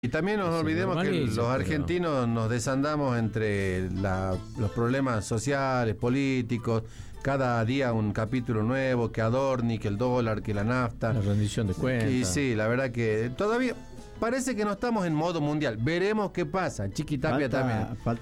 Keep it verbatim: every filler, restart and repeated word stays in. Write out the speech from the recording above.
Y también nos olvidemos que los argentinos nos desandamos entre la, los problemas sociales, políticos, cada día un capítulo nuevo, que Adorni, que el dólar, que la nafta. La rendición de cuentas. Y sí, la verdad que todavía parece que no estamos en modo mundial. Veremos qué pasa. Chiqui Tapia falta, también. Falta